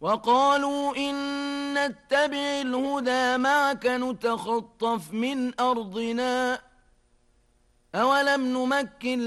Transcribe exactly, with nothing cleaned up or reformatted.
وقالوا إن نتبع الهدى معك نتخطف من أرضنا أولم نمكن